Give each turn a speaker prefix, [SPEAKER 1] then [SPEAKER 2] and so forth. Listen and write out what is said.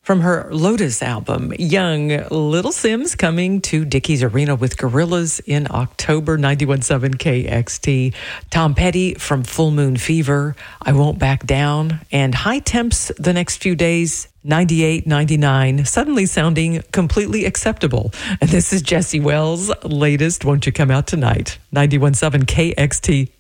[SPEAKER 1] From her Lotus album, Young, Little Simz coming to Dickies Arena with Gorillaz in October, 91.7 KXT. Tom Petty from Full Moon Fever, I Won't Back Down, and high temps the next few days, 98, 99, suddenly sounding completely acceptable. And this is Jesse Wells' latest, Won't You Come Out Tonight, 91.7 KXT.